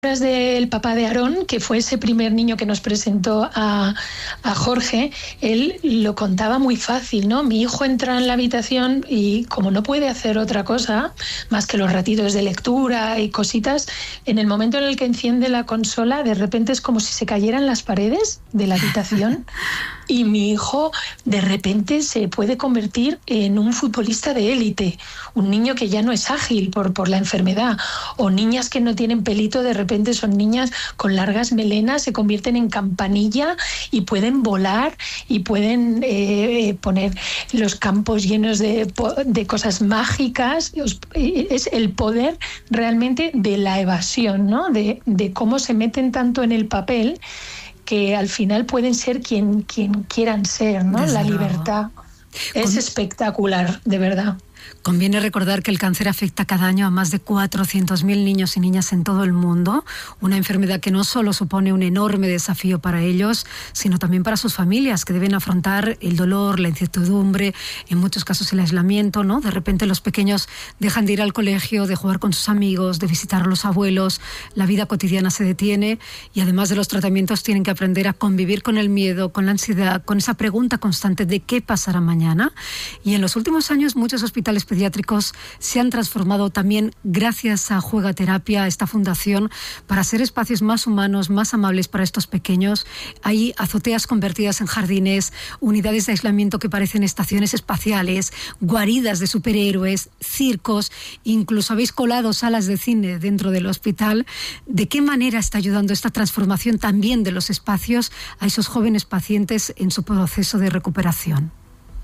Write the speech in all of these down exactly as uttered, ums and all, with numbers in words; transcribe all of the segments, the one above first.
del papá de Aarón, que fue ese primer niño que nos presentó a, a Jorge, él lo contaba muy fácil, ¿no? Mi hijo entra en la habitación y como no puede hacer otra cosa más que los ratitos de lectura y cositas, en el momento en el que enciende la consola, de repente es como si se cayeran las paredes de la habitación y mi hijo de repente se puede convertir en un futbolista de élite, un niño que ya no es ágil por, por la enfermedad, o niñas que no tienen pelito, de repente son niñas con largas melenas, se convierten en campanilla y pueden volar y pueden eh, poner los campos llenos de, de cosas mágicas. Es el poder realmente de la evasión, ¿no? De, de cómo se meten tanto en el papel que al final pueden ser quien, quien quieran ser, ¿no? Desde la libertad. Luego. Es espectacular, de verdad. Conviene recordar que el cáncer afecta cada año a más de cuatrocientos mil niños y niñas en todo el mundo, una enfermedad que no solo supone un enorme desafío para ellos, sino también para sus familias, que deben afrontar el dolor, la incertidumbre, en muchos casos el aislamiento, ¿no? De repente los pequeños dejan de ir al colegio, de jugar con sus amigos, de visitar a los abuelos, la vida cotidiana se detiene y además de los tratamientos tienen que aprender a convivir con el miedo, con la ansiedad, con esa pregunta constante de qué pasará mañana. Y en los últimos años muchos hospitales pediátricos se han transformado también gracias a Juegaterapia, esta fundación, para ser espacios más humanos, más amables para estos pequeños. Hay azoteas convertidas en jardines, unidades de aislamiento que parecen estaciones espaciales, guaridas de superhéroes, circos, incluso habéis colado salas de cine dentro del hospital. ¿De qué manera está ayudando esta transformación también de los espacios a esos jóvenes pacientes en su proceso de recuperación?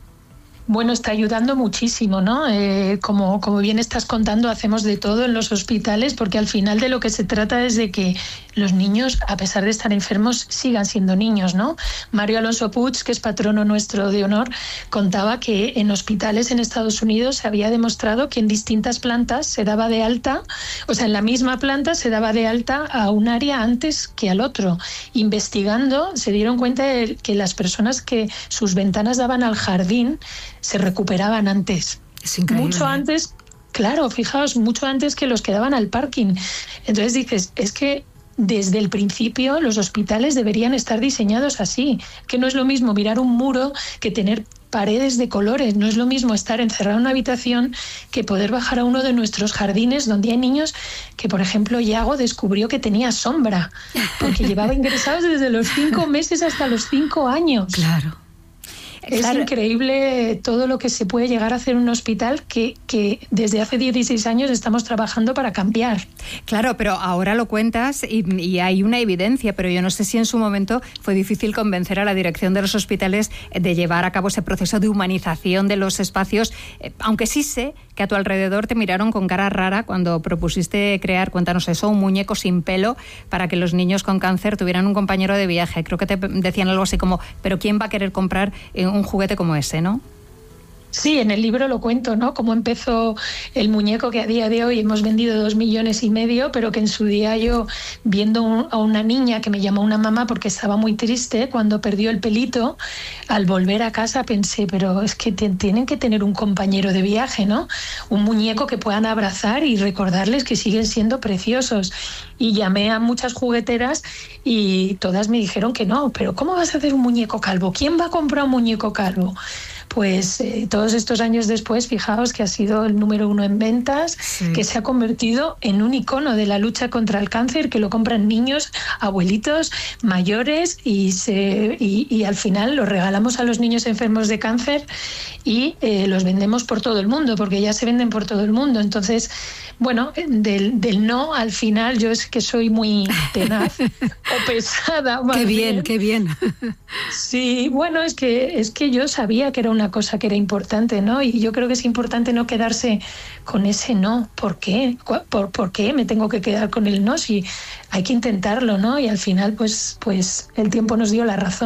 Bueno, está ayudando muchísimo, ¿no? Eh, como, como bien estás contando, hacemos de todo en los hospitales porque al final de lo que se trata es de que los niños, a pesar de estar enfermos, sigan siendo niños, ¿no? Mario Alonso Puig, que es patrono nuestro de honor, contaba que en hospitales en Estados Unidos se había demostrado que en distintas plantas se daba de alta, o sea, en la misma planta se daba de alta a un área antes que al otro. Investigando, se dieron cuenta de que las personas que sus ventanas daban al jardín se recuperaban antes. Es increíble. Mucho antes, claro, fijaos, mucho antes que los que daban al parking. Entonces dices, es que desde el principio los hospitales deberían estar diseñados así, que no es lo mismo mirar un muro que tener paredes de colores, no es lo mismo estar encerrado en una habitación que poder bajar a uno de nuestros jardines donde hay niños que, por ejemplo, Yago descubrió que tenía sombra, porque llevaba ingresados desde los cinco meses hasta los cinco años. Claro. Es claro. Increíble todo lo que se puede llegar a hacer en un hospital que, que desde hace dieciséis años estamos trabajando para cambiar. Claro, pero ahora lo cuentas y, y hay una evidencia, pero yo no sé si en su momento fue difícil convencer a la dirección de los hospitales de llevar a cabo ese proceso de humanización de los espacios, eh, aunque sí sé que a tu alrededor te miraron con cara rara cuando propusiste crear, cuéntanos eso, un muñeco sin pelo para que los niños con cáncer tuvieran un compañero de viaje. Creo que te decían algo así como, pero ¿quién va a querer comprar un juguete como ese, no? Sí, en el libro lo cuento, ¿no? Cómo empezó el muñeco, que a día de hoy hemos vendido dos millones y medio, pero que en su día yo, viendo un, a una niña que me llamó una mamá porque estaba muy triste cuando perdió el pelito, al volver a casa pensé, pero es que te, tienen que tener un compañero de viaje, ¿no? Un muñeco que puedan abrazar y recordarles que siguen siendo preciosos. Y llamé a muchas jugueteras y todas me dijeron que no, pero ¿cómo vas a hacer un muñeco calvo? ¿Quién va a comprar un muñeco calvo? Pues eh, todos estos años después, fijaos que ha sido el número uno en ventas, sí. Que se ha convertido en un icono de la lucha contra el cáncer, que lo compran niños, abuelitos, mayores y, se, y, y al final lo regalamos a los niños enfermos de cáncer y eh, los vendemos por todo el mundo, porque ya se venden por todo el mundo. Entonces, bueno, del, del no al final yo es que soy muy tenaz o pesada. Qué bien, bien, qué bien. Sí, bueno, es que, es que yo sabía que era una cosa que era importante, ¿no? Y yo creo que es importante no quedarse con ese no. ¿Por qué? ¿Por, por qué me tengo que quedar con el no? Si hay que intentarlo, ¿no? Y al final, pues, pues el tiempo nos dio la razón.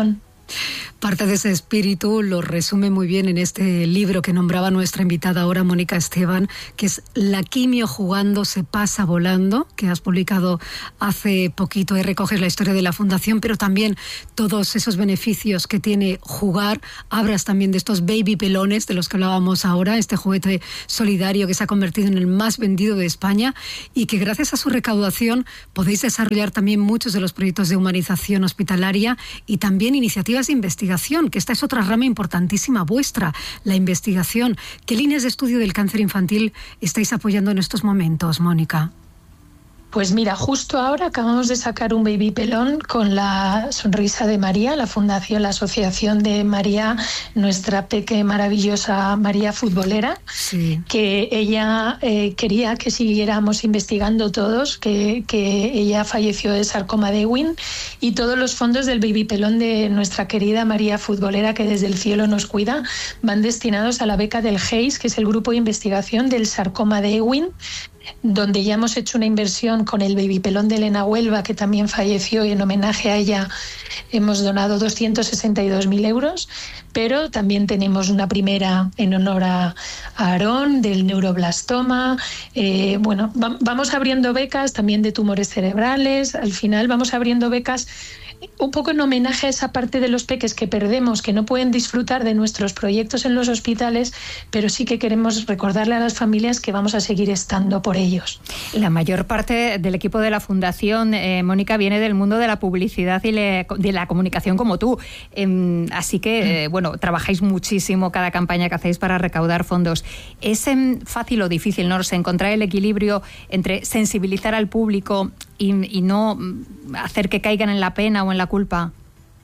Parte de ese espíritu lo resume muy bien en este libro que nombraba nuestra invitada ahora, Mónica Esteban, que es La quimio jugando se pasa volando, que has publicado hace poquito. Ahí recoges la historia de la fundación, pero también todos esos beneficios que tiene jugar. Hablas también de estos baby pelones de los que hablábamos ahora, este juguete solidario que se ha convertido en el más vendido de España y que gracias a su recaudación podéis desarrollar también muchos de los proyectos de humanización hospitalaria y también iniciativas de investigación, que esta es otra rama importantísima vuestra, la investigación. ¿Qué líneas de estudio del cáncer infantil estáis apoyando en estos momentos, Mónica? Pues mira, justo ahora acabamos de sacar un baby pelón con la sonrisa de María, la fundación, la asociación de María, nuestra peque maravillosa María futbolera, sí. que ella eh, quería que siguiéramos investigando todos, que, que ella falleció de sarcoma de Ewing, y todos los fondos del baby pelón de nuestra querida María futbolera, que desde el cielo nos cuida, van destinados a la beca del G E I S, que es el grupo de investigación del sarcoma de Ewing, donde ya hemos hecho una inversión con el baby pelón de Elena Huelva, que también falleció, y en homenaje a ella hemos donado doscientos sesenta y dos mil euros, pero también tenemos una primera en honor a, a Aarón, del neuroblastoma. Eh, bueno, va, vamos abriendo becas también de tumores cerebrales. Al final vamos abriendo becas un poco en homenaje a esa parte de los peques que perdemos, que no pueden disfrutar de nuestros proyectos en los hospitales, pero sí que queremos recordarle a las familias que vamos a seguir estando por ellos. La mayor parte del equipo de la Fundación, eh, Mónica, viene del mundo de la publicidad y le, de la comunicación como tú. Eh, así que, eh, bueno, trabajáis muchísimo cada campaña que hacéis para recaudar fondos. ¿Es eh, fácil o difícil, no sé, encontrar el equilibrio entre sensibilizar al público y, y no hacer que caigan en la pena o en la culpa?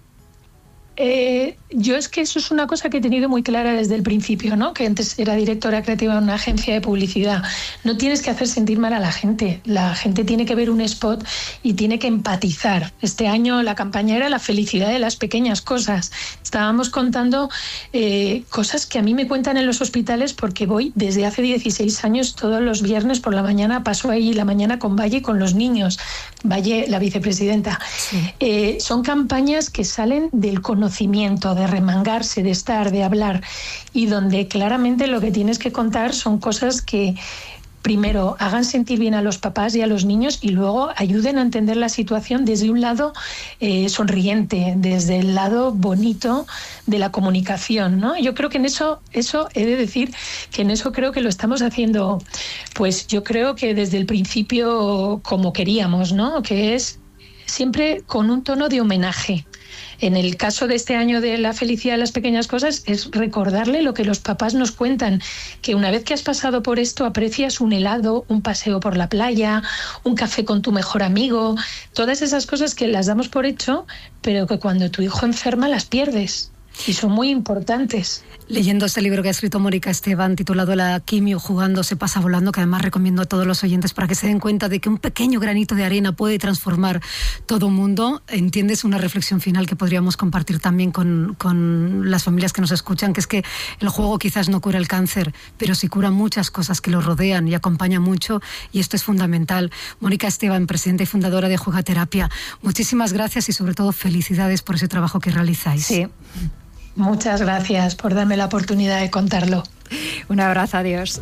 Eh, yo es que eso es una cosa que he tenido muy clara desde el principio, ¿no? Que antes era directora creativa de una agencia de publicidad. No tienes que hacer sentir mal a la gente. La gente tiene que ver un spot y tiene que empatizar. Este año la campaña era la felicidad de las pequeñas cosas. Estábamos contando eh, cosas que a mí me cuentan en los hospitales, porque voy desde hace dieciséis años todos los viernes por la mañana, paso ahí la mañana con Valle y con los niños. Valle, la vicepresidenta. Sí. Eh, son campañas que salen del conocimiento, de remangarse, de estar, de hablar, y donde claramente lo que tienes que contar son cosas que primero hagan sentir bien a los papás y a los niños, y luego ayuden a entender la situación desde un lado eh, sonriente, desde el lado bonito de la comunicación, ¿no? Yo creo que en eso, eso he de decir que en eso creo que lo estamos haciendo, pues yo creo que desde el principio como queríamos, ¿no? Que es siempre con un tono de homenaje. En el caso de este año de la felicidad de las pequeñas cosas, es recordarle lo que los papás nos cuentan, que una vez que has pasado por esto aprecias un helado, un paseo por la playa, un café con tu mejor amigo, todas esas cosas que las damos por hecho, pero que cuando tu hijo enferma las pierdes. Y son muy importantes. Leyendo este libro que ha escrito Mónica Esteban, titulado La quimio jugando se pasa volando, que además recomiendo a todos los oyentes para que se den cuenta de que un pequeño granito de arena puede transformar todo un mundo, entiendes una reflexión final que podríamos compartir también con, con las familias que nos escuchan, que es que el juego quizás no cura el cáncer, pero sí cura muchas cosas que lo rodean y acompaña mucho, y esto es fundamental. Mónica Esteban, presidenta y fundadora de Jugaterapia, muchísimas gracias y sobre todo felicidades por ese trabajo que realizáis. Sí. Muchas gracias por darme la oportunidad de contarlo. Un abrazo, adiós.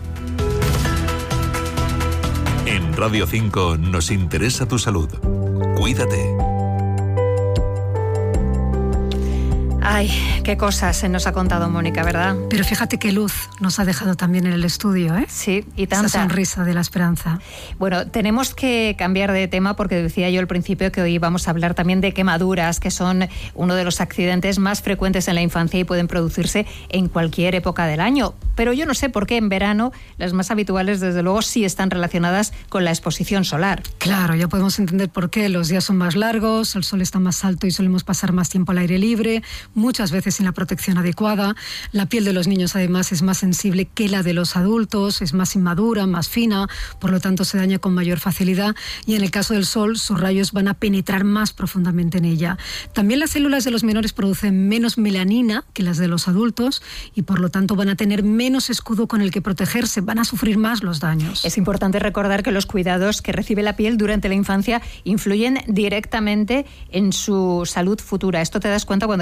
En Radio cinco nos interesa tu salud. Cuídate. Ay, qué cosas se nos ha contado Mónica, ¿verdad? Pero fíjate qué luz nos ha dejado también en el estudio, ¿eh? Sí, y tanta. Esa sonrisa de la esperanza. Bueno, tenemos que cambiar de tema porque decía yo al principio que hoy vamos a hablar también de quemaduras, que son uno de los accidentes más frecuentes en la infancia y pueden producirse en cualquier época del año. Pero yo no sé por qué en verano las más habituales, desde luego, sí están relacionadas con la exposición solar. Claro, ya podemos entender por qué. Los días son más largos, el sol está más alto y solemos pasar más tiempo al aire libre, muchas veces sin la protección adecuada. La piel de los niños además es más sensible que la de los adultos, es más inmadura, más fina, por lo tanto se daña con mayor facilidad, y en el caso del sol sus rayos van a penetrar más profundamente en ella. También las células de los menores producen menos melanina que las de los adultos y por lo tanto van a tener menos escudo con el que protegerse, van a sufrir más los daños. Es importante recordar que los cuidados que recibe la piel durante la infancia influyen directamente en su salud futura. Esto te das cuenta cuando ya tienes algún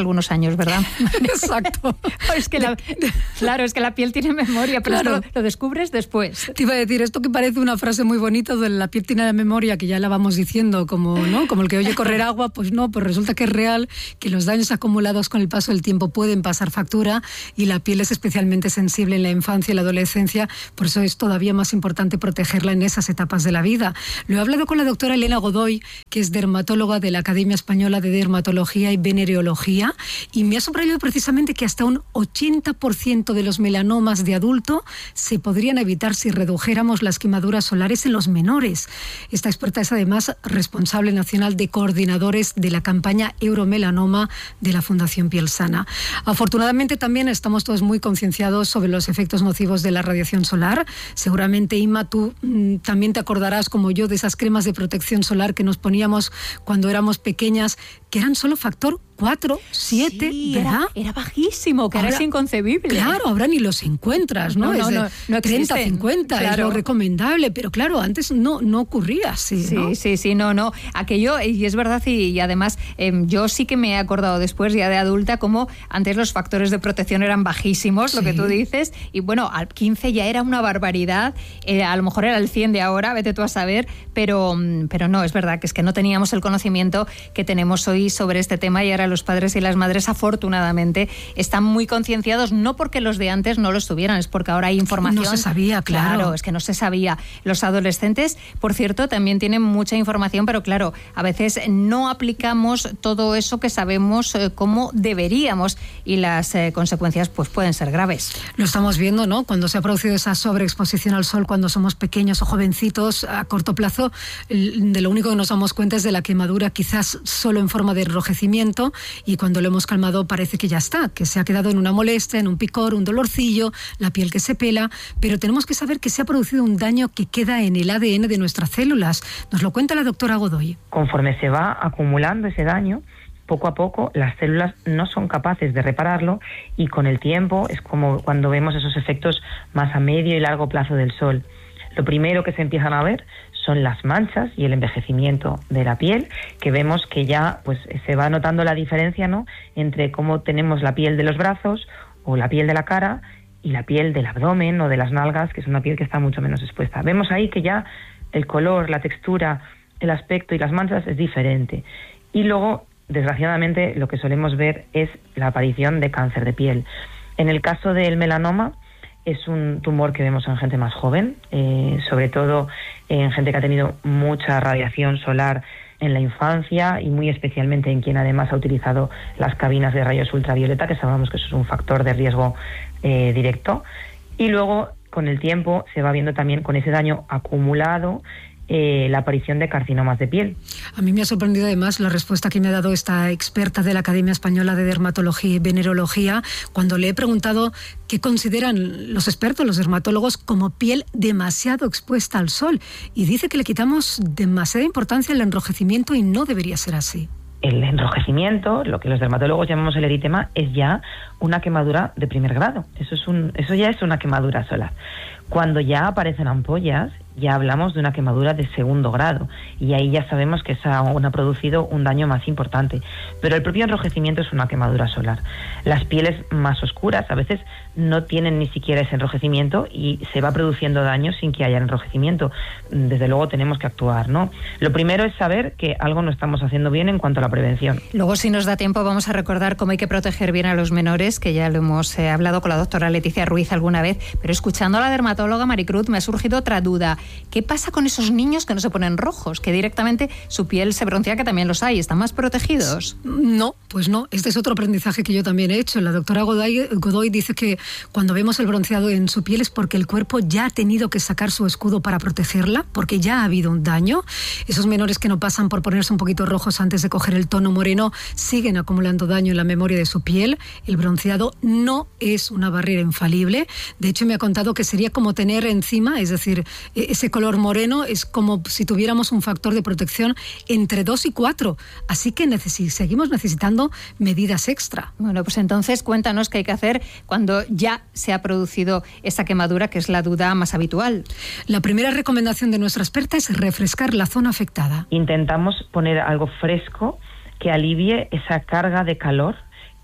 algunos años, ¿verdad? Exacto. Es que la, claro, es que la piel tiene memoria, pero claro. esto lo descubres después. Te iba a decir, esto que parece una frase muy bonita de la piel tiene la memoria, que ya la vamos diciendo como, ¿no? Como el que oye correr agua, pues no, pues resulta que es real, que los daños acumulados con el paso del tiempo pueden pasar factura y la piel es especialmente sensible en la infancia y la adolescencia, por eso es todavía más importante protegerla en esas etapas de la vida. Lo he hablado con la doctora Elena Godoy, que es dermatóloga de la Academia Española de Dermatología y Venereología, y me ha subrayado precisamente que hasta un ochenta por ciento de los melanomas de adulto se podrían evitar si redujéramos las quemaduras solares en los menores. Esta experta es además responsable nacional de coordinadores de la campaña Euromelanoma de la Fundación Piel Sana. Afortunadamente también estamos todos muy concienciados sobre los efectos nocivos de la radiación solar. Seguramente, Inma, tú mmm, también te acordarás como yo de esas cremas de protección solar que nos poníamos cuando éramos pequeñas, que eran solo factor cuatro, siete, sí, ¿verdad? Era, era bajísimo, que ahora, ahora es inconcebible. Claro, ahora ni los encuentras, ¿no? No, no, es de no, no treinta, cincuenta, claro. Es lo recomendable, pero claro, antes no, no ocurría así, Sí, ¿no? sí, sí, no, no. Aquello, y es verdad, y, y además eh, yo sí que me he acordado después, ya de adulta, como antes los factores de protección eran bajísimos, sí. Lo que tú dices, y bueno, al quince ya era una barbaridad, eh, a lo mejor era el cien de ahora, vete tú a saber, pero, pero no, es verdad que es que no teníamos el conocimiento que tenemos hoy sobre este tema y ahora los padres y las madres afortunadamente están muy concienciados, no porque los de antes no lo estuvieran, es porque ahora hay información. No se sabía, claro. Claro, es que no se sabía. Los adolescentes, por cierto, también tienen mucha información, pero claro, a veces no aplicamos todo eso que sabemos eh, como deberíamos y las eh, consecuencias pues pueden ser graves. Lo estamos viendo, ¿no? Cuando se ha producido esa sobreexposición al sol cuando somos pequeños o jovencitos, a corto plazo, de lo único que nos damos cuenta es de la quemadura, quizás solo en forma de enrojecimiento, y cuando lo hemos calmado parece que ya está, que se ha quedado en una molestia, en un picor, un dolorcillo, la piel que se pela, pero tenemos que saber que se ha producido un daño que queda en el A D N de nuestras células. Nos lo cuenta la doctora Godoy. Conforme se va acumulando ese daño, poco a poco las células no son capaces de repararlo y con el tiempo es como cuando vemos esos efectos más a medio y largo plazo del sol. Lo primero que se empiezan a ver son las manchas y el envejecimiento de la piel, que vemos que ya pues se va notando la diferencia, ¿no?, entre cómo tenemos la piel de los brazos o la piel de la cara y la piel del abdomen o de las nalgas, que es una piel que está mucho menos expuesta. Vemos ahí que ya el color, la textura, el aspecto y las manchas es diferente. Y luego, desgraciadamente, lo que solemos ver es la aparición de cáncer de piel. En el caso del melanoma, es un tumor que vemos en gente más joven, eh, sobre todo en gente que ha tenido mucha radiación solar en la infancia y muy especialmente en quien además ha utilizado las cabinas de rayos ultravioleta, que sabemos que eso es un factor de riesgo eh, directo. Y luego, con el tiempo, se va viendo también con ese daño acumulado Eh, la aparición de carcinomas de piel. A mí me ha sorprendido además la respuesta que me ha dado esta experta de la Academia Española de Dermatología y Venereología cuando le he preguntado qué consideran los expertos, los dermatólogos, como piel demasiado expuesta al sol, y dice que le quitamos demasiada importancia al enrojecimiento y no debería ser así. El enrojecimiento, lo que los dermatólogos llamamos el eritema, es ya una quemadura de primer grado. Eso es un, eso ya es una quemadura solar. Cuando ya aparecen ampollas, ya hablamos de una quemadura de segundo grado y ahí ya sabemos que esa aún ha producido un daño más importante. Pero el propio enrojecimiento es una quemadura solar. Las pieles más oscuras a veces no tienen ni siquiera ese enrojecimiento y se va produciendo daño sin que haya enrojecimiento. Desde luego tenemos que actuar, ¿no? Lo primero es saber que algo no estamos haciendo bien en cuanto a la prevención. Luego, si nos da tiempo, vamos a recordar cómo hay que proteger bien a los menores, que ya lo hemos eh, hablado con la doctora Leticia Ruiz alguna vez, pero escuchando a la dermatóloga Maricruz me ha surgido otra duda. ¿Qué pasa con esos niños que no se ponen rojos, que directamente su piel se broncea, que también los hay? ¿Están más protegidos? No, pues no. Este es otro aprendizaje que yo también he hecho. La doctora Godoy, Godoy dice que cuando vemos el bronceado en su piel es porque el cuerpo ya ha tenido que sacar su escudo para protegerla, porque ya ha habido un daño. Esos menores que no pasan por ponerse un poquito rojos antes de coger el tono moreno siguen acumulando daño en la memoria de su piel. El bronceado no es una barrera infalible. De hecho, me ha contado que sería como tener encima, es decir, ese color moreno es como si tuviéramos un factor de protección entre dos y cuatro. Así que necesi- seguimos necesitando medidas extra. Bueno, pues entonces cuéntanos qué hay que hacer cuando ya se ha producido esa quemadura, que es la duda más habitual. La primera recomendación de nuestra experta es refrescar la zona afectada. Intentamos poner algo fresco que alivie esa carga de calor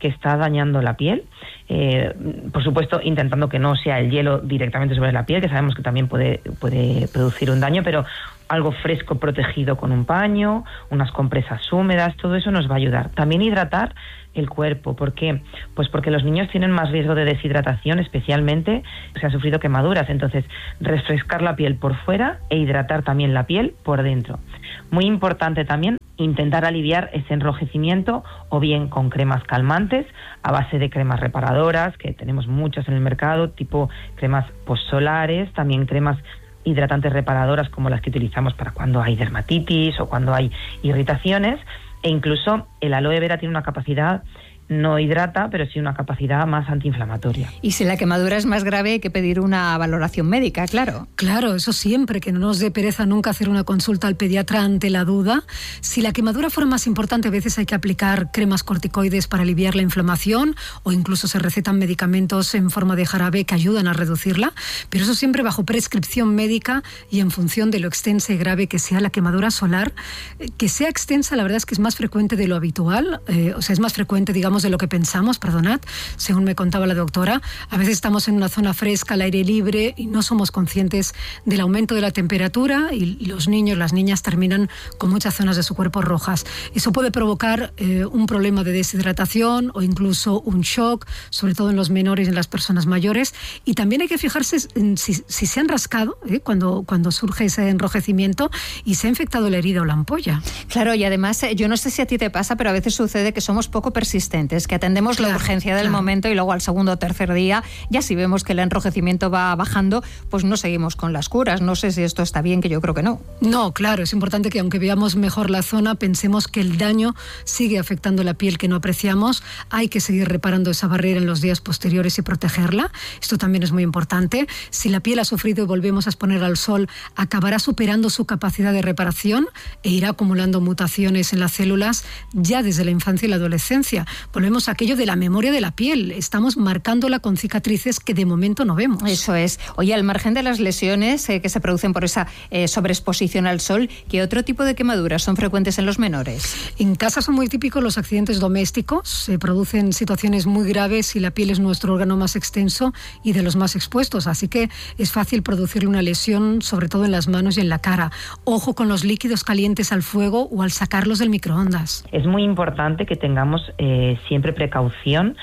que está dañando la piel. Eh, por supuesto, intentando que no sea el hielo directamente sobre la piel, que sabemos que también puede, puede producir un daño, pero algo fresco protegido con un paño, unas compresas húmedas, todo eso nos va a ayudar. También hidratar el cuerpo. ¿Por qué? Pues porque los niños tienen más riesgo de deshidratación, especialmente si han sufrido quemaduras. Entonces, refrescar la piel por fuera e hidratar también la piel por dentro. Muy importante también intentar aliviar ese enrojecimiento o bien con cremas calmantes a base de cremas reparadoras, que tenemos muchas en el mercado, tipo cremas postsolares, también cremas hidratantes reparadoras como las que utilizamos para cuando hay dermatitis o cuando hay irritaciones, e incluso el aloe vera tiene una capacidad, no hidrata, pero sí una capacidad más antiinflamatoria. Y si la quemadura es más grave, hay que pedir una valoración médica, claro. Claro, eso siempre, que no nos dé pereza nunca hacer una consulta al pediatra ante la duda. Si la quemadura fuera más importante, a veces hay que aplicar cremas corticoides para aliviar la inflamación, o incluso se recetan medicamentos en forma de jarabe que ayudan a reducirla, pero eso siempre bajo prescripción médica y en función de lo extensa y grave que sea la quemadura solar. Que sea extensa, la verdad es que es más frecuente de lo habitual, eh, o sea, es más frecuente, digamos, de lo que pensamos, perdonad, según me contaba la doctora. A veces estamos en una zona fresca, al aire libre, y no somos conscientes del aumento de la temperatura, y los niños, las niñas terminan con muchas zonas de su cuerpo rojas. Eso puede provocar eh, un problema de deshidratación o incluso un shock, sobre todo en los menores y en las personas mayores. Y también hay que fijarse en si, si se han rascado eh, cuando, cuando surge ese enrojecimiento y se ha infectado la herida o la ampolla. Claro, y además, yo no sé si a ti te pasa, pero a veces sucede que somos poco persistentes, que atendemos claro, la urgencia del claro. momento y luego al segundo o tercer día, ya si vemos que el enrojecimiento va bajando, pues no seguimos con las curas. No sé si esto está bien, que yo creo que no. No, claro, es importante que aunque veamos mejor la zona, pensemos que el daño sigue afectando la piel que no apreciamos. Hay que seguir reparando esa barrera en los días posteriores y protegerla. Esto también es muy importante. Si la piel ha sufrido y volvemos a exponer al sol, acabará superando su capacidad de reparación e irá acumulando mutaciones en las células ya desde la infancia y la adolescencia. Volvemos a aquello de la memoria de la piel. Estamos marcándola con cicatrices que de momento no vemos. Eso es. Oye, al margen de las lesiones eh, que se producen por esa eh, sobreexposición al sol, ¿qué otro tipo de quemaduras son frecuentes en los menores? En casa son muy típicos los accidentes domésticos. Se producen situaciones muy graves y la piel es nuestro órgano más extenso y de los más expuestos. Así que es fácil producirle una lesión, sobre todo en las manos y en la cara. Ojo con los líquidos calientes al fuego o al sacarlos del microondas. Es muy importante que tengamos eh, siempre precaución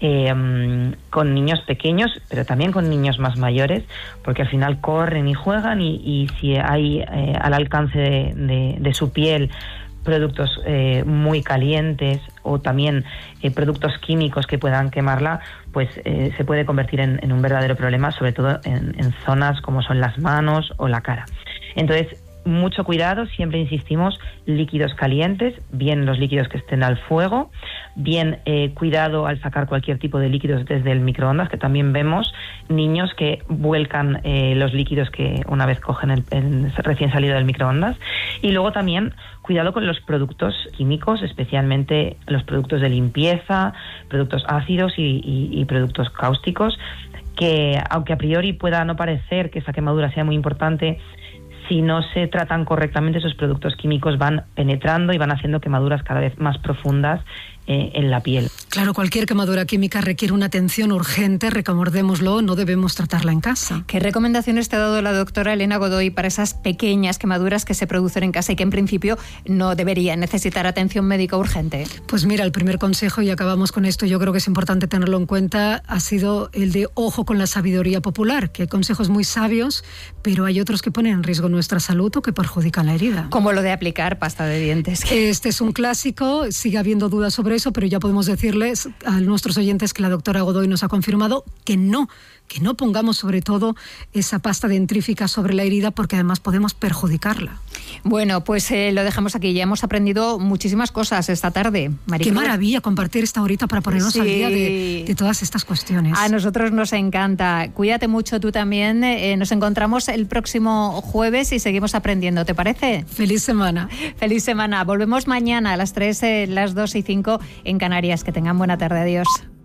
eh, con niños pequeños, pero también con niños más mayores, porque al final corren y juegan y, y si hay eh, al alcance de, de, de su piel productos eh, muy calientes o también eh, productos químicos que puedan quemarla, pues eh, se puede convertir en, en un verdadero problema, sobre todo en, en zonas como son las manos o la cara. Entonces, mucho cuidado, siempre insistimos, líquidos calientes, bien los líquidos que estén al fuego, bien eh, cuidado al sacar cualquier tipo de líquidos desde el microondas, que también vemos niños que vuelcan eh, los líquidos que una vez cogen el, el recién salido del microondas. Y luego también cuidado con los productos químicos, especialmente los productos de limpieza, productos ácidos y, y, y productos cáusticos, que aunque a priori pueda no parecer que esa quemadura sea muy importante, si no se tratan correctamente, esos productos químicos van penetrando y van haciendo quemaduras cada vez más profundas eh, en la piel. Claro, cualquier quemadura química requiere una atención urgente, recordémoslo, no debemos tratarla en casa. ¿Qué recomendaciones te ha dado la doctora Elena Godoy para esas pequeñas quemaduras que se producen en casa y que en principio no deberían necesitar atención médica urgente? Pues mira, el primer consejo, y acabamos con esto, yo creo que es importante tenerlo en cuenta, ha sido el de ojo con la sabiduría popular, que hay consejos muy sabios, pero hay otros que ponen en riesgo nuestra salud o que perjudican la herida. Como lo de aplicar pasta de dientes. Este es un clásico, sigue habiendo dudas sobre eso, pero ya podemos decirles a nuestros oyentes que la doctora Godoy nos ha confirmado que no, que no pongamos sobre todo esa pasta dentrífica sobre la herida, porque además podemos perjudicarla. Bueno, pues eh, lo dejamos aquí. Ya hemos aprendido muchísimas cosas esta tarde, Maricruz. Qué maravilla compartir esta horita para ponernos sí. al día de, de todas estas cuestiones. A nosotros nos encanta. Cuídate mucho tú también. Eh, nos encontramos el próximo jueves y seguimos aprendiendo. ¿Te parece? Feliz semana. Feliz semana. Volvemos mañana a las tres, eh, las dos y cinco en Canarias. Que tengan buena tarde. Adiós.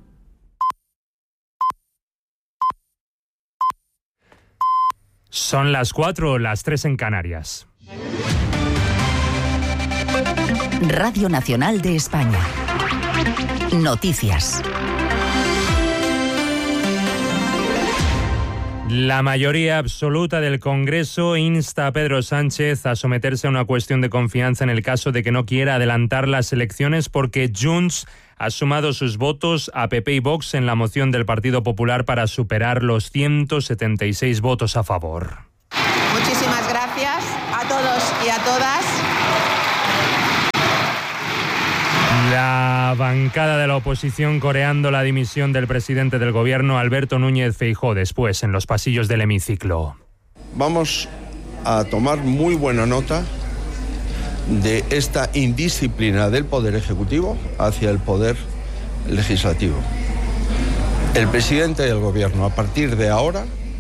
Son las cuatro, las tres en Canarias. Radio Nacional de España. Noticias. La mayoría absoluta del Congreso insta a Pedro Sánchez a someterse a una cuestión de confianza en el caso de que no quiera adelantar las elecciones, porque Junts ha sumado sus votos a P P y Vox en la moción del Partido Popular para superar los ciento setenta y seis votos a favor. Muchísimas gracias a todos y a todas. La bancada de la oposición coreando la dimisión del presidente del gobierno, Alberto Núñez Feijóo, después en los pasillos del hemiciclo. Vamos a tomar muy buena nota de esta indisciplina del Poder Ejecutivo hacia el Poder Legislativo. El presidente del gobierno, a partir de ahora,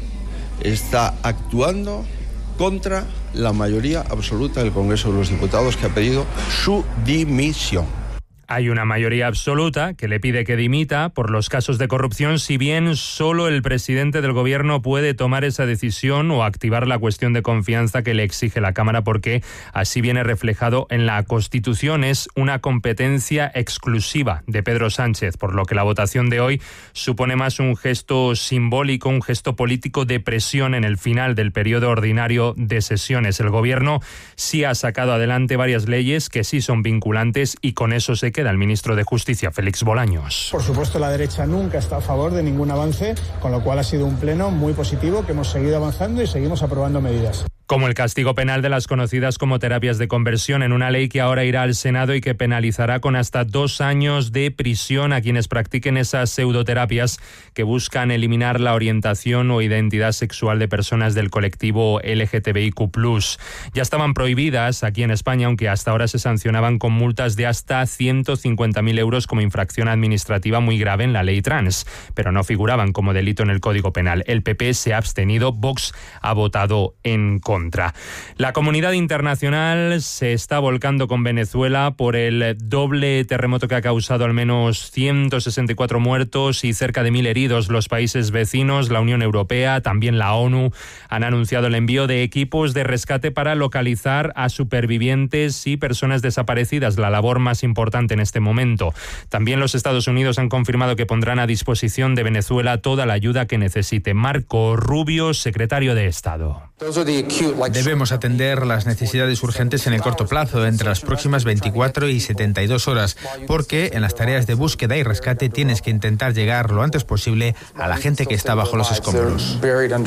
está actuando contra la mayoría absoluta del Congreso de los Diputados, que ha pedido su dimisión. Hay una mayoría absoluta que le pide que dimita por los casos de corrupción, si bien solo el presidente del gobierno puede tomar esa decisión o activar la cuestión de confianza que le exige la Cámara, porque así viene reflejado en la Constitución. Es una competencia exclusiva de Pedro Sánchez, por lo que la votación de hoy supone más un gesto simbólico, un gesto político de presión en el final del periodo ordinario de sesiones. El gobierno sí ha sacado adelante varias leyes que sí son vinculantes y con eso se queda el ministro de Justicia, Félix Bolaños. Por supuesto, la derecha nunca está a favor de ningún avance, con lo cual ha sido un pleno muy positivo, que hemos seguido avanzando y seguimos aprobando medidas. Como el castigo penal de las conocidas como terapias de conversión, en una ley que ahora irá al Senado y que penalizará con hasta dos años de prisión a quienes practiquen esas pseudoterapias que buscan eliminar la orientación o identidad sexual de personas del colectivo L G T B I Q plus. Ya estaban prohibidas aquí en España, aunque hasta ahora se sancionaban con multas de hasta ciento cincuenta mil euros como infracción administrativa muy grave en la ley trans, pero no figuraban como delito en el Código Penal. El P P se ha abstenido, Vox ha votado en contra. Contra. La comunidad internacional se está volcando con Venezuela por el doble terremoto que ha causado al menos ciento sesenta y cuatro muertos y cerca de mil heridos. Los países vecinos, la Unión Europea, también la ONU, han anunciado el envío de equipos de rescate para localizar a supervivientes y personas desaparecidas, la labor más importante en este momento. También los Estados Unidos han confirmado que pondrán a disposición de Venezuela toda la ayuda que necesite. Marco Rubio, secretario de Estado. Debemos atender las necesidades urgentes en el corto plazo, entre las próximas veinticuatro y setenta y dos horas, porque en las tareas de búsqueda y rescate tienes que intentar llegar lo antes posible a la gente que está bajo los escombros.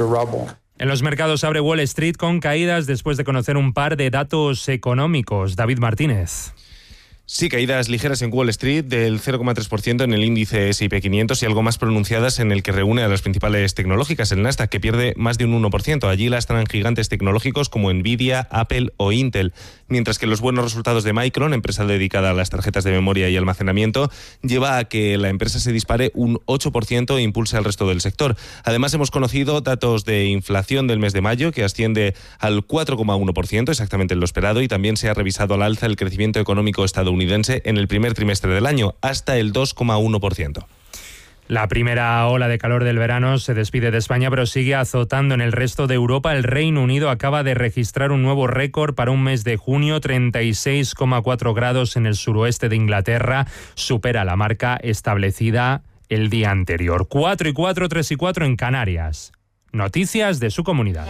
En los mercados abre Wall Street con caídas después de conocer un par de datos económicos. David Martínez. Sí, caídas ligeras en Wall Street del cero coma tres por ciento en el índice ese y pe quinientos y algo más pronunciadas en el que reúne a las principales tecnológicas, el Nasdaq, que pierde más de un uno por ciento. Allí lastran gigantes tecnológicos como Nvidia, Apple o Intel, mientras que los buenos resultados de Micron, empresa dedicada a las tarjetas de memoria y almacenamiento, lleva a que la empresa se dispare un ocho por ciento e impulse al resto del sector. Además, hemos conocido datos de inflación del mes de mayo, que asciende al cuatro coma uno por ciento, exactamente lo esperado, y también se ha revisado al alza el crecimiento económico estadounidense en el primer trimestre del año, hasta el dos coma uno por ciento. La primera ola de calor del verano se despide de España, pero sigue azotando en el resto de Europa. El Reino Unido acaba de registrar un nuevo récord para un mes de junio, treinta y seis coma cuatro grados en el suroeste de Inglaterra. Supera la marca establecida el día anterior. cuatro y cuatro, tres y cuatro en Canarias. Noticias de su comunidad.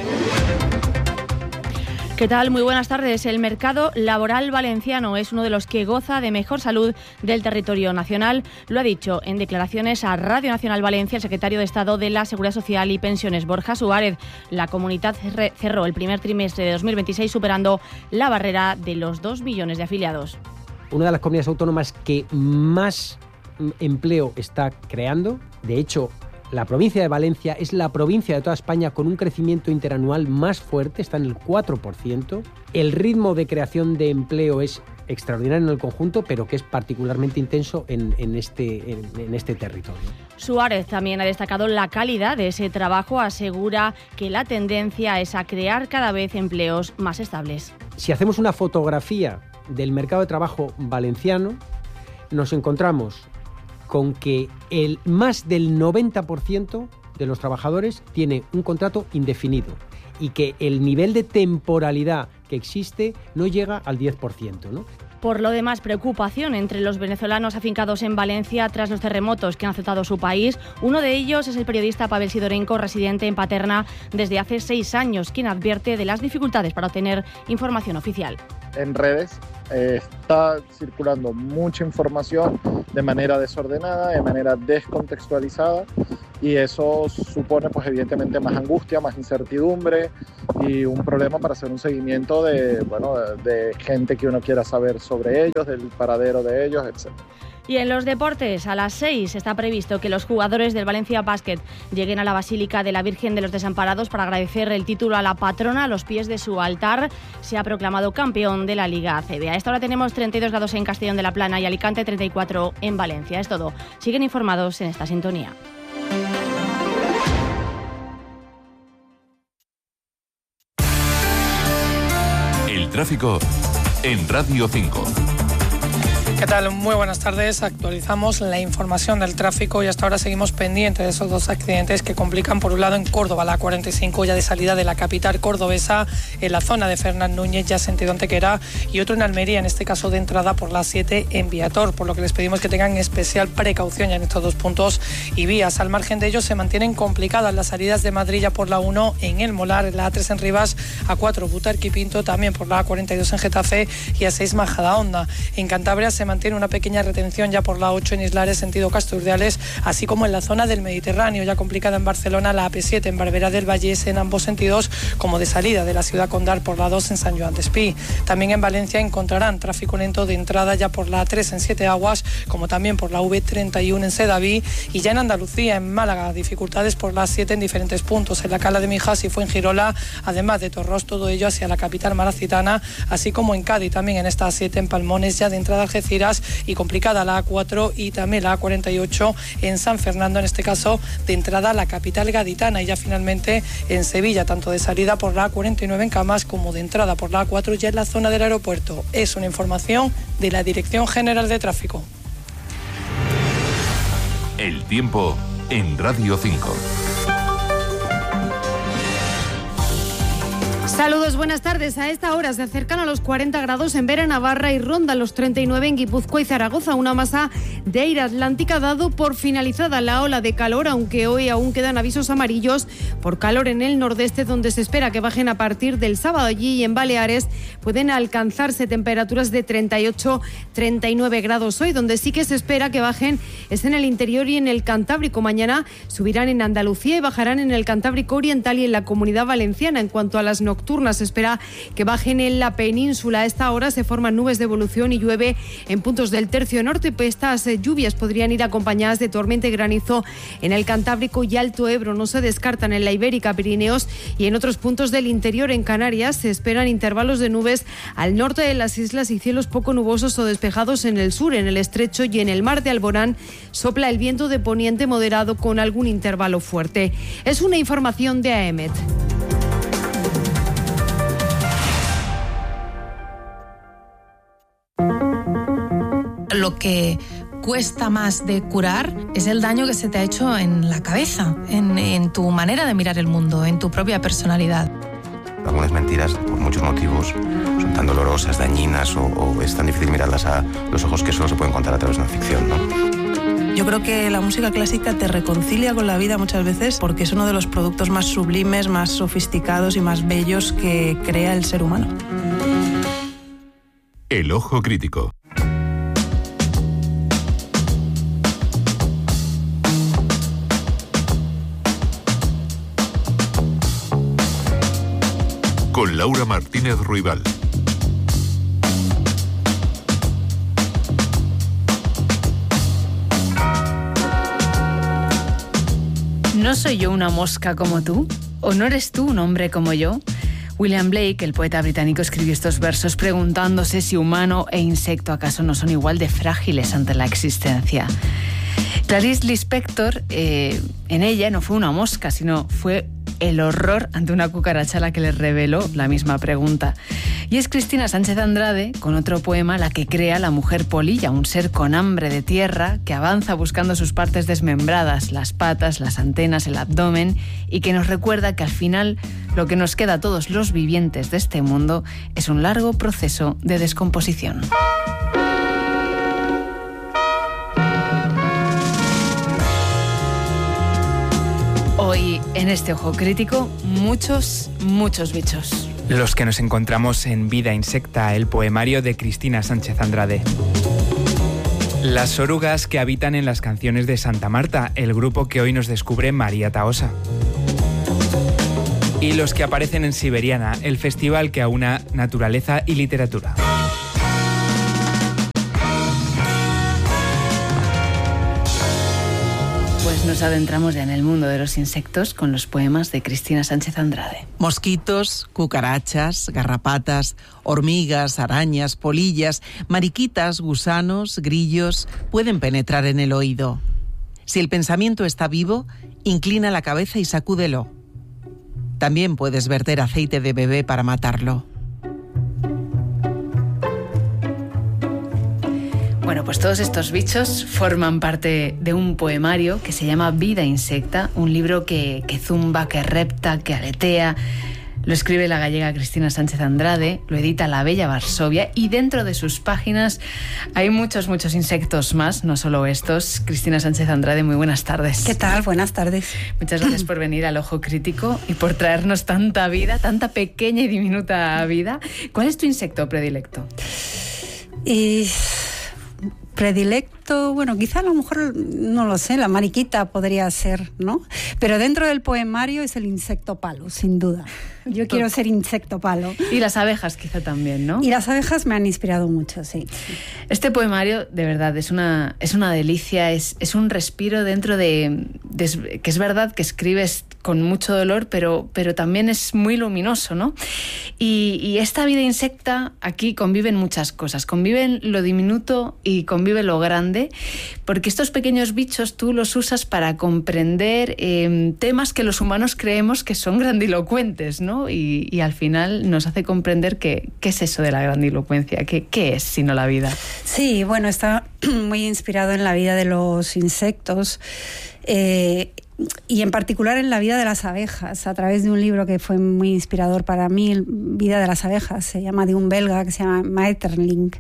¿Qué tal? Muy buenas tardes. El mercado laboral valenciano es uno de los que goza de mejor salud del territorio nacional. Lo ha dicho en declaraciones a Radio Nacional Valencia el secretario de Estado de la Seguridad Social y Pensiones, Borja Suárez. La comunidad cerró el primer trimestre de dos mil veintiséis superando la barrera de los dos millones de afiliados. Una de las comunidades autónomas que más empleo está creando, de hecho, la provincia de Valencia es la provincia de toda España con un crecimiento interanual más fuerte, está en el cuatro por ciento. El ritmo de creación de empleo es extraordinario en el conjunto, pero que es particularmente intenso en, en, este, en, en este territorio. Suárez también ha destacado la calidad de ese trabajo, asegura que la tendencia es a crear cada vez empleos más estables. Si hacemos una fotografía del mercado de trabajo valenciano, nos encontramos con que el más del noventa por ciento de los trabajadores tiene un contrato indefinido y que el nivel de temporalidad que existe no llega al diez por ciento, ¿no? Por lo demás, preocupación entre los venezolanos afincados en Valencia tras los terremotos que han azotado su país. Uno de ellos es el periodista Pavel Sidorenko, residente en Paterna desde hace seis años, quien advierte de las dificultades para obtener información oficial. En redes eh, está circulando mucha información de manera desordenada, de manera descontextualizada, y eso supone pues evidentemente más angustia, más incertidumbre y un problema para hacer un seguimiento de, bueno, de gente que uno quiera saber sobre ellos, del paradero de ellos, etcétera. Y en los deportes, a las seis está previsto que los jugadores del Valencia Basket lleguen a la Basílica de la Virgen de los Desamparados para agradecer el título a la patrona a los pies de su altar. Se ha proclamado campeón de la Liga A C B. A esta hora tenemos treinta y dos grados en Castellón de la Plana y Alicante, treinta y cuatro en Valencia. Es todo. Siguen informados en esta sintonía. El tráfico en Radio cinco. ¿Qué tal? Muy buenas tardes. Actualizamos la información del tráfico y hasta ahora seguimos pendientes de esos dos accidentes que complican, por un lado en Córdoba, la cuarenta y cinco ya de salida de la capital cordobesa, en la zona de Fernán Núñez, ya sentido Antequera, y otro en Almería, en este caso de entrada por la siete en Viator, por lo que les pedimos que tengan especial precaución ya en estos dos puntos y vías. Al margen de ellos se mantienen complicadas las salidas de Madrid ya por la uno en El Molar, la A tres en Rivas, A cuatro Butarque y Pinto, también por la A cuarenta y dos en Getafe y A seis Majadahonda. En Cantabria se mantiene una pequeña retención ya por la ocho en Islares, sentido Casturdiales, así como en la zona del Mediterráneo, ya complicada en Barcelona, la A P siete en Barberá del Vallés en ambos sentidos, como de salida de la ciudad condal por la dos en San Joan d'Espí. También en Valencia encontrarán tráfico lento de entrada ya por la A tres en Siete Aguas, como también por la V treinta y uno en Sedaví, y ya en Andalucía, en Málaga, dificultades por la siete en diferentes puntos, en la Cala de Mijas y Fuengirola, además de Torros, todo ello hacia la capital malacitana, así como en Cádiz, también en esta A siete en Palmones, ya de entrada a Algeciras, y complicada la A cuatro y también la A cuarenta y ocho en San Fernando, en este caso de entrada a la capital gaditana, y ya finalmente en Sevilla, tanto de salida por la A cuarenta y nueve en Camas como de entrada por la A cuatro ya en la zona del aeropuerto. Es una información de la Dirección General de Tráfico. El tiempo en Radio cinco. Saludos, buenas tardes. A esta hora se acercan a los cuarenta grados en Vera, Navarra, y ronda los treinta y nueve en Guipúzcoa y Zaragoza. Una masa de aire atlántica ha dado por finalizada la ola de calor, aunque hoy aún quedan avisos amarillos por calor en el nordeste, donde se espera que bajen a partir del sábado. Allí y en Baleares pueden alcanzarse temperaturas de treinta y ocho, treinta y nueve grados hoy. Donde sí que se espera que bajen es en el interior y en el Cantábrico. Mañana subirán en Andalucía y bajarán en el Cantábrico Oriental y en la Comunidad Valenciana. En cuanto a las nocturnas, se espera que bajen en la península. A esta hora se forman nubes de evolución y llueve en puntos del tercio norte. Pues estas lluvias podrían ir acompañadas de tormenta y granizo en el Cantábrico y Alto Ebro. No se descartan en la Ibérica, Pirineos y en otros puntos del interior. En Canarias se esperan intervalos de nubes al norte de las islas y cielos poco nubosos o despejados en el sur. En el estrecho y en el mar de Alborán sopla el viento de poniente moderado con algún intervalo fuerte. Es una información de A E M E T. Lo que cuesta más de curar es el daño que se te ha hecho en la cabeza, en, en tu manera de mirar el mundo, en tu propia personalidad. Algunas mentiras, por muchos motivos, son tan dolorosas, dañinas o, o es tan difícil mirarlas a los ojos que solo se pueden contar a través de una ficción, ¿no? Yo creo que la música clásica te reconcilia con la vida muchas veces porque es uno de los productos más sublimes, más sofisticados y más bellos que crea el ser humano. El ojo crítico. Con Laura Martínez Ruibal. ¿No soy yo una mosca como tú? ¿O no eres tú un hombre como yo? William Blake, el poeta británico, escribió estos versos preguntándose si humano e insecto acaso no son igual de frágiles ante la existencia. Clarice Lispector, eh, en ella no fue una mosca, sino fue el horror ante una cucaracha a la que les reveló la misma pregunta. Y es Cristina Sánchez Andrade, con otro poema, la que crea la mujer polilla, un ser con hambre de tierra que avanza buscando sus partes desmembradas, las patas, las antenas, el abdomen, y que nos recuerda que al final lo que nos queda a todos los vivientes de este mundo es un largo proceso de descomposición. Hoy, en este Ojo Crítico, muchos, muchos bichos. Los que nos encontramos en Vida Insecta, el poemario de Cristina Sánchez Andrade. Las orugas que habitan en las canciones de Santa Marta, el grupo que hoy nos descubre María Tahosa. Y los que aparecen en Siberiana, el festival que aúna naturaleza y literatura. Pues nos adentramos ya en el mundo de los insectos con los poemas de Cristina Sánchez Andrade. Mosquitos, cucarachas, garrapatas, hormigas, arañas, polillas, mariquitas, gusanos, grillos pueden penetrar en el oído. Si el pensamiento está vivo, inclina la cabeza y sacúdelo. También puedes verter aceite de bebé para matarlo. Bueno, pues todos estos bichos forman parte de un poemario que se llama Vida Insecta, un libro que, que zumba, que repta, que aletea. Lo escribe la gallega Cristina Sánchez Andrade, lo edita La Bella Varsovia y dentro de sus páginas hay muchos, muchos insectos más, no solo estos. Cristina Sánchez Andrade, muy buenas tardes. ¿Qué tal? Buenas tardes. Muchas gracias por venir al Ojo Crítico y por traernos tanta vida, tanta pequeña y diminuta vida. ¿Cuál es tu insecto predilecto? Y... Predilecto, bueno, quizá a lo mejor, no lo sé, la mariquita podría ser, ¿no? Pero dentro del poemario es el insecto palo, sin duda. Yo quiero ser insecto palo. Y las abejas quizá también, ¿no? Y las abejas me han inspirado mucho, sí. Este poemario, de verdad, es una, es una delicia, es, es un respiro dentro de, de... que es verdad que escribes con mucho dolor, pero, pero también es muy luminoso, ¿no? Y, y esta vida insecta, aquí conviven muchas cosas. Conviven lo diminuto y convive lo grande, porque estos pequeños bichos tú los usas para comprender eh, temas que los humanos creemos que son grandilocuentes, ¿no? Y, y al final nos hace comprender que, qué es eso de la grandilocuencia, qué, qué es sino la vida. Sí, bueno, está muy inspirado en la vida de los insectos eh, y en particular en la vida de las abejas, a través de un libro que fue muy inspirador para mí, Vida de las abejas, se llama, de un belga que se llama Maeterlinck.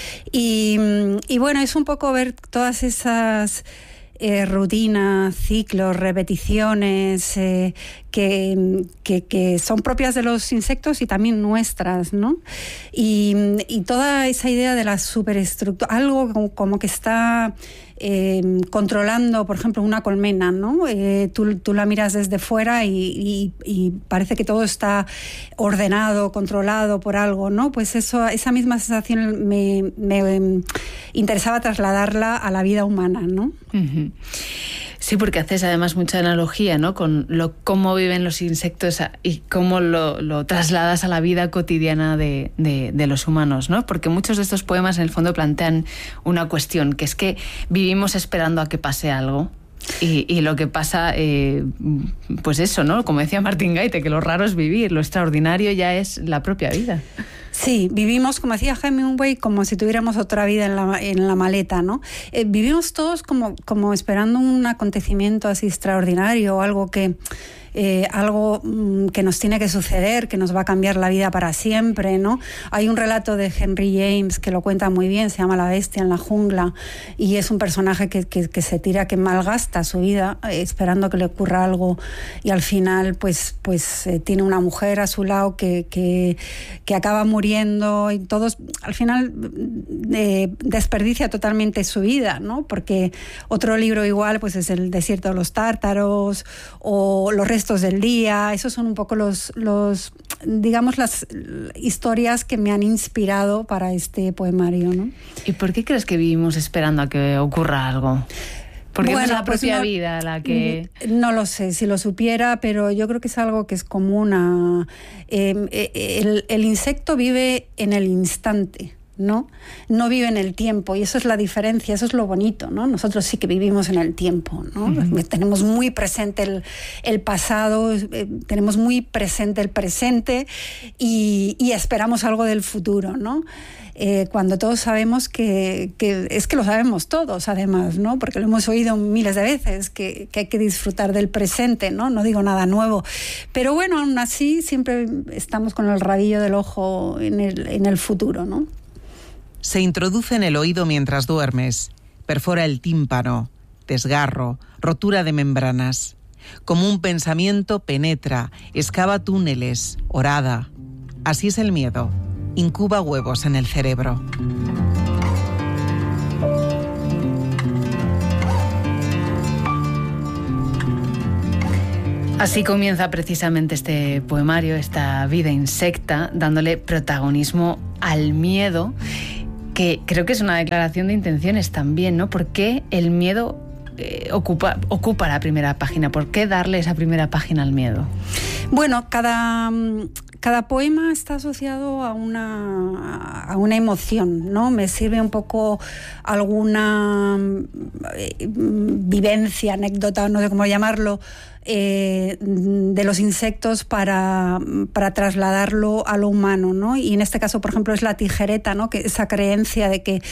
Y, y bueno, es un poco ver todas esas... Eh, rutinas, ciclos, repeticiones eh, que, que, que son propias de los insectos y también nuestras, ¿no? Y, y toda esa idea de la superestructura, algo como, como que está eh, controlando, por ejemplo, una colmena, ¿no? Eh, tú, tú la miras desde fuera y, y, y parece que todo está ordenado, controlado por algo, ¿no? Pues eso, esa misma sensación me, me interesaba trasladarla a la vida humana, ¿no? Uh-huh. Sí, porque haces además mucha analogía, ¿no? Con lo, cómo viven los insectos y cómo lo, lo trasladas a la vida cotidiana de, de, de los humanos, ¿no? Porque muchos de estos poemas en el fondo plantean una cuestión, que es que vivimos esperando a que pase algo. Y, y lo que pasa, eh, pues eso, ¿no? Como decía Martín Gaite, que lo raro es vivir, lo extraordinario ya es la propia vida. Sí, vivimos, como decía Hemingway, como si tuviéramos otra vida en la, en la maleta, ¿no? Eh, vivimos todos como, como esperando un acontecimiento así extraordinario, algo que... Eh, algo mm, que nos tiene que suceder, que nos va a cambiar la vida para siempre, ¿no? Hay un relato de Henry James que lo cuenta muy bien, se llama La bestia en la jungla, y es un personaje que, que, que se tira, que malgasta su vida eh, esperando que le ocurra algo, y al final pues, pues eh, tiene una mujer a su lado que, que, que acaba muriendo, y todos al final eh, desperdicia totalmente su vida, ¿no? Porque otro libro igual pues es El desierto de los tártaros o Los restos del día. Esos son un poco los, los, digamos, las historias que me han inspirado para este poemario, ¿no? ¿Y por qué crees que vivimos esperando a que ocurra algo? Porque bueno, es la propia pues no, vida la que... No lo sé, si lo supiera, pero yo creo que es algo que es común a... Eh, el, el insecto vive en el instante. ¿no? No vive en el tiempo, y eso es la diferencia, eso es lo bonito, ¿no? Nosotros sí que vivimos en el tiempo, ¿no? Uh-huh. Tenemos muy presente el, el pasado, eh, tenemos muy presente el presente y, y esperamos algo del futuro, ¿no? Eh, cuando todos sabemos que, que es que lo sabemos todos, además, ¿no? Porque lo hemos oído miles de veces, que, que hay que disfrutar del presente, ¿no? No digo nada nuevo. Pero bueno, aún así siempre estamos con el rabillo del ojo en el, en el futuro, ¿no? Se introduce en el oído mientras duermes, perfora el tímpano, desgarro, rotura de membranas. Como un pensamiento penetra, excava túneles, horada. Así es el miedo. Incuba huevos en el cerebro. Así comienza precisamente este poemario, esta vida insecta, dándole protagonismo al miedo, que creo que es una declaración de intenciones también, ¿no? ¿Por qué el miedo eh, ocupa, ocupa la primera página? ¿Por qué darle esa primera página al miedo? Bueno, cada... Cada poema está asociado a una, a una emoción, ¿no? Me sirve un poco alguna eh, vivencia, anécdota, no sé cómo llamarlo, eh, de los insectos para, para trasladarlo a lo humano, ¿no? Y en este caso, por ejemplo, es la tijereta, ¿no? Que esa creencia de que,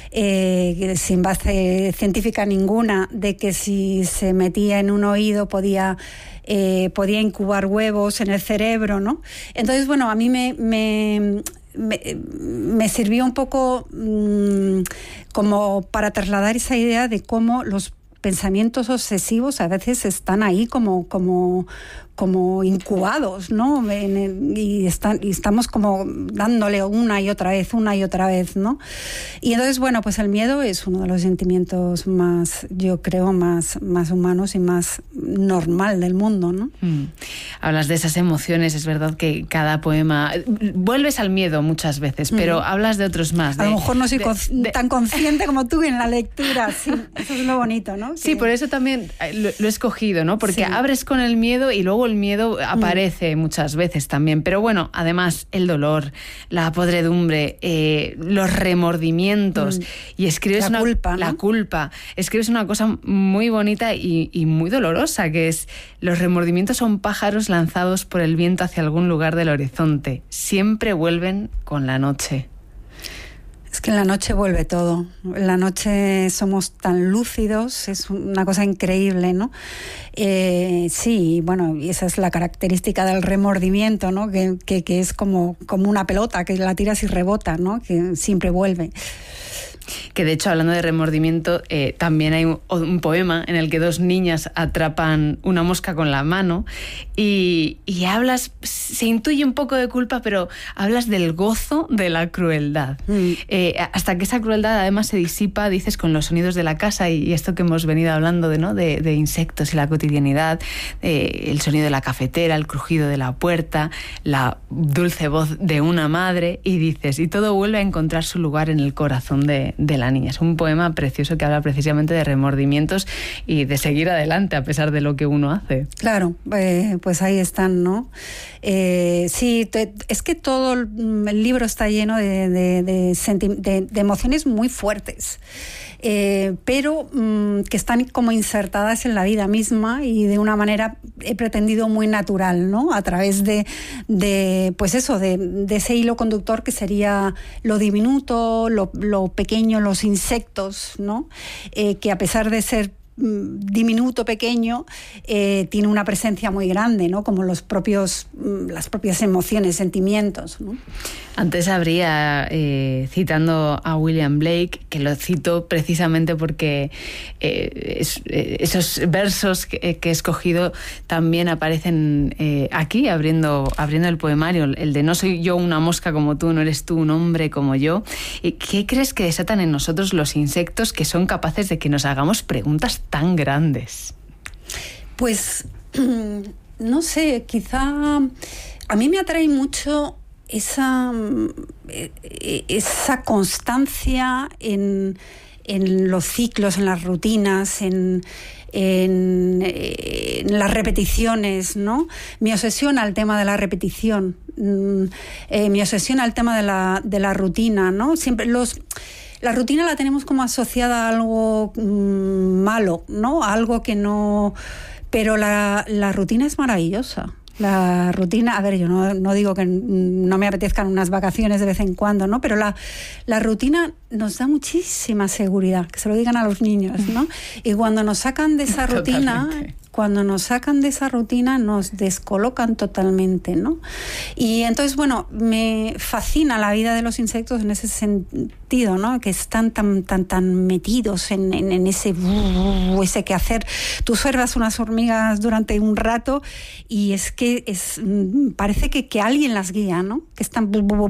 eh, sin base científica ninguna, de que si se metía en un oído podía... Eh, podía incubar huevos en el cerebro, ¿no? Entonces, bueno, a mí me, me, me, me sirvió un poco mmm, como para trasladar esa idea de cómo los pensamientos obsesivos a veces están ahí como, como, como incubados, ¿no? En el, y, están, y estamos como dándole una y otra vez, una y otra vez, ¿no? Y entonces, bueno, pues el miedo es uno de los sentimientos más, yo creo, más, más humanos y más normal del mundo, ¿no? Mm. Hablas de esas emociones, es verdad que cada poema... Vuelves al miedo muchas veces, pero mm. hablas de otros más. De, a lo mejor no soy de, con, de, tan consciente como tú en la lectura, sí. Eso es lo bonito, ¿no? Sí, que... por eso también lo, lo he escogido, ¿no? Porque sí. abres con el miedo y luego el miedo aparece mm. muchas veces también. Pero bueno, además el dolor, la podredumbre, eh, los remordimientos. Mm. Y escribes la una... culpa, ¿no? La culpa. Escribes una cosa muy bonita y, y muy dolorosa, que es: los remordimientos son pájaros lanzados por el viento hacia algún lugar del horizonte. Siempre vuelven con la noche. Es que en la noche vuelve todo. En la noche somos tan lúcidos, es una cosa increíble, ¿no? Eh, sí, bueno, y esa es la característica del remordimiento, ¿no? Que, que, que es como, como una pelota, que la tiras y rebota, ¿no? Que siempre vuelve. Que de hecho, hablando de remordimiento, eh, también hay un, un poema en el que dos niñas atrapan una mosca con la mano y, y hablas, se intuye un poco de culpa, pero hablas del gozo de la crueldad. Mm. Eh, hasta que esa crueldad además se disipa, dices, con los sonidos de la casa y, y esto que hemos venido hablando de, ¿no? de, de insectos y la cotidianidad, eh, el sonido de la cafetera, el crujido de la puerta, la dulce voz de una madre, y dices, y todo vuelve a encontrar su lugar en el corazón de de la niña. Es un poema precioso que habla precisamente de remordimientos y de seguir adelante a pesar de lo que uno hace. Claro, eh, pues ahí están, ¿no? Eh, sí, te, es que todo el libro está lleno de, de, de, senti- de, de emociones muy fuertes. Eh, pero mmm, que están como insertadas en la vida misma y de una manera, he pretendido, muy natural, ¿no? A través de, de pues eso, de, de ese hilo conductor que sería lo diminuto, lo, lo pequeño, los insectos, ¿no? Eh, que a pesar de ser diminuto, pequeño, eh, tiene una presencia muy grande, ¿no? Como los propios, las propias emociones, sentimientos, ¿no? Antes habría, eh, citando a William Blake, que lo cito precisamente porque eh, es, eh, esos versos que, que he escogido también aparecen eh, aquí, abriendo, abriendo el poemario, el de: no soy yo una mosca como tú, no eres tú un hombre como yo. ¿Qué crees que desatan en nosotros los insectos que son capaces de que nos hagamos preguntas tan grandes? Pues no sé, quizá a mí me atrae mucho esa, esa constancia en, en los ciclos, en las rutinas, en, en, en las repeticiones, ¿no? Me obsesiona el tema de la repetición, eh, me obsesiona el tema de la, de la rutina, ¿no? Siempre los... La rutina la tenemos como asociada a algo mmm, malo, ¿no? A algo que no... Pero la, la rutina es maravillosa. La rutina, a ver, yo no, no digo que no me apetezcan unas vacaciones de vez en cuando, ¿no? Pero la, la rutina nos da muchísima seguridad, que se lo digan a los niños, ¿no? Y cuando nos sacan de esa rutina... Totalmente. Cuando nos sacan de esa rutina nos descolocan totalmente, ¿no? Y entonces, bueno, me fascina la vida de los insectos en ese sentido, ¿no? Que están tan tan tan metidos en, en, en ese ese quehacer. Tú observas unas hormigas durante un rato y es que es parece que, que alguien las guía, ¿no? Que están...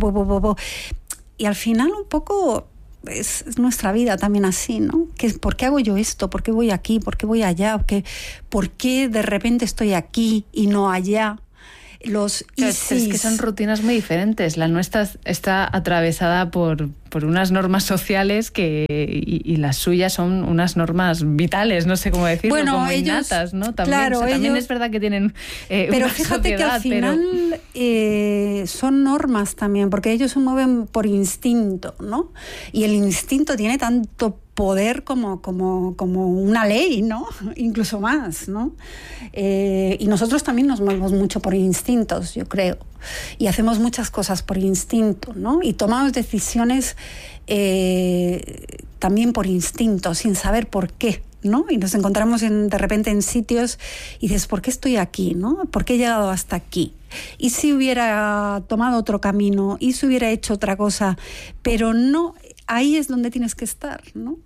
Y al final un poco... Es, es nuestra vida también así, ¿no? ¿Qué, ¿Por qué hago yo esto? ¿Por qué voy aquí? ¿Por qué voy allá? ¿Por qué, ¿por qué de repente estoy aquí y no allá? Los claro, es que son rutinas muy diferentes. La nuestra está atravesada por, por unas normas sociales que y, y las suyas son unas normas vitales, no sé cómo decirlo, bueno, como ellos, innatas, ¿no? También, claro, o sea, también ellos, es verdad que tienen eh, pero una fíjate sociedad, que al final pero... eh, son normas también, porque ellos se mueven por instinto, ¿no? Y el instinto tiene tanto poder como, como, como una ley, ¿no? Incluso más, ¿no? Eh, y nosotros también nos movemos mucho por instintos, yo creo. Y hacemos muchas cosas por instinto, ¿no? Y tomamos decisiones eh, también por instinto, sin saber por qué, ¿no? Y nos encontramos en, de repente en sitios y dices, ¿por qué estoy aquí, no? ¿Por qué he llegado hasta aquí? Y si hubiera tomado otro camino, y si hubiera hecho otra cosa, pero no, ahí es donde tienes que estar, ¿no?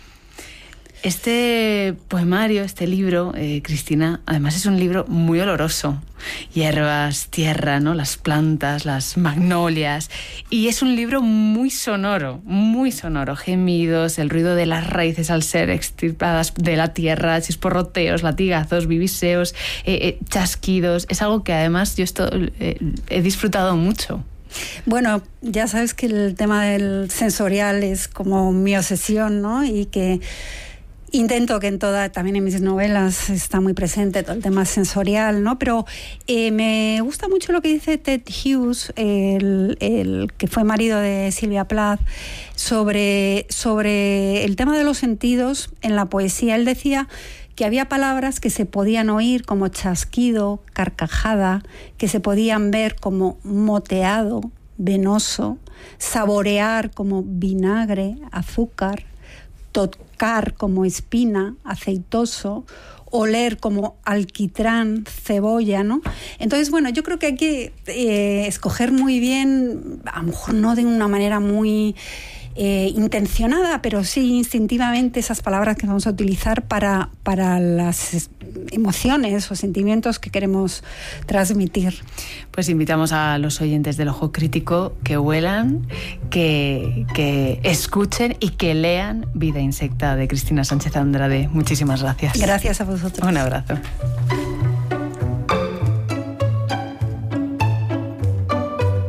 Este poemario, este libro, eh, Cristina, además es un libro muy oloroso. Hierbas, tierra, ¿no? Las plantas, las magnolias. Y es un libro muy sonoro, muy sonoro. Gemidos, el ruido de las raíces al ser extirpadas de la tierra, chisporroteos, latigazos, viviseos, eh, eh, chasquidos. Es algo que además yo esto, eh, he disfrutado mucho. Bueno, ya sabes que el tema del sensorial es como mi obsesión, ¿no? Y que intento que en toda, también en mis novelas está muy presente todo el tema sensorial, ¿no? Pero eh, me gusta mucho lo que dice Ted Hughes, el, el que fue marido de Silvia Plath, sobre, sobre el tema de los sentidos en la poesía. Él decía que había palabras que se podían oír como chasquido, carcajada, que se podían ver como moteado, venoso, saborear como vinagre, azúcar, tocar como espina, aceitoso, oler como alquitrán, cebolla, ¿no? Entonces, bueno, yo creo que hay que eh, escoger muy bien, a lo mejor no de una manera muy eh, intencionada, pero sí instintivamente esas palabras que vamos a utilizar para, para las emociones o sentimientos que queremos transmitir. Pues invitamos a los oyentes del Ojo Crítico que huelan, que, que escuchen y que lean Vida Insecta de Cristina Sánchez Andrade. Muchísimas gracias. Gracias a vosotros. Un abrazo.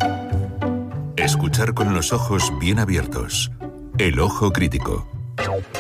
Escuchar con los ojos bien abiertos. El Ojo Crítico.